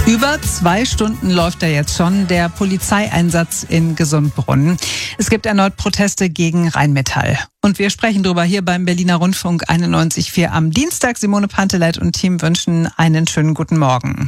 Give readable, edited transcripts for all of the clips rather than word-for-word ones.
Über 2 Stunden läuft er jetzt schon, der Polizeieinsatz in Gesundbrunnen. Es gibt erneut Proteste gegen Rheinmetall. Und wir sprechen darüber hier beim Berliner Rundfunk 91.4 am Dienstag. Simone Panteleit und Team wünschen einen schönen guten Morgen.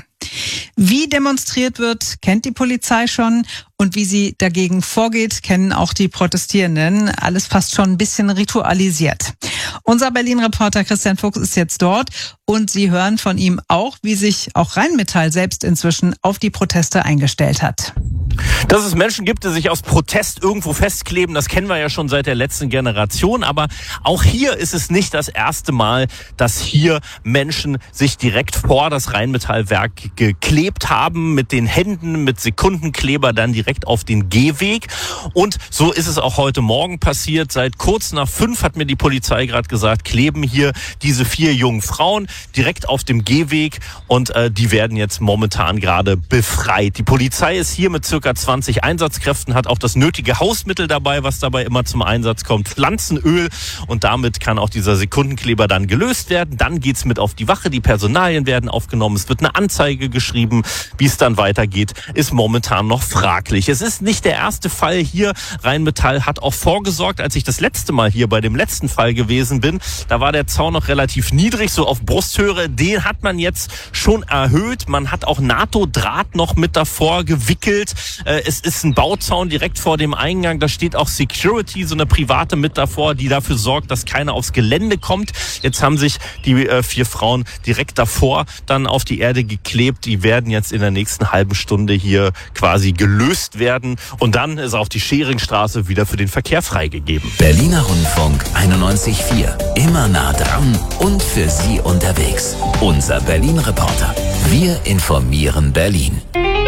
Wie demonstriert wird, kennt die Polizei schon. Und wie sie dagegen vorgeht, kennen auch die Protestierenden. Alles fast schon ein bisschen ritualisiert. Unser Berlin-Reporter Christian Fuchs ist jetzt dort und Sie hören von ihm auch, wie sich auch Rheinmetall selbst inzwischen auf die Proteste eingestellt hat. Dass es Menschen gibt, die sich aus Protest irgendwo festkleben, das kennen wir ja schon seit der letzten Generation. Aber auch hier ist es nicht das erste Mal, dass hier Menschen sich direkt vor das Rheinmetallwerk geklebt haben, mit den Händen, mit Sekundenkleber dann direkt auf den Gehweg. Und so ist es auch heute Morgen passiert. Seit kurz nach 5 hat mir die Polizei gerade gesagt, kleben hier diese 4 jungen Frauen direkt auf dem Gehweg und die werden jetzt momentan gerade befreit. Die Polizei ist hier mit circa 20 Einsatzkräften, hat auch das nötige Hausmittel dabei, was dabei immer zum Einsatz kommt, Pflanzenöl, und damit kann auch dieser Sekundenkleber dann gelöst werden. Dann geht's mit auf die Wache, die Personalien werden aufgenommen, es wird eine Anzeige geschrieben. Wie es dann weitergeht, ist momentan noch fraglich. Es ist nicht der erste Fall hier. Rheinmetall hat auch vorgesorgt, als ich das letzte Mal hier bei dem letzten Fall gewesen bin, da war der Zaun noch relativ niedrig, so auf Brusthöhe. Den hat man jetzt schon erhöht. Man hat auch NATO-Draht noch mit davor gewickelt. Es ist ein Bauzaun direkt vor dem Eingang. Da steht auch Security, so eine private mit davor, die dafür sorgt, dass keiner aufs Gelände kommt. Jetzt haben sich die 4 Frauen direkt davor dann auf die Erde geklebt. Die werden jetzt in der nächsten halben Stunde hier quasi gelöst werden. Und dann ist auch die Scheringstraße wieder für den Verkehr freigegeben. Berliner Rundfunk 91.4. Immer nah dran und für Sie unterwegs. Unser Berlin-Reporter. Wir informieren Berlin.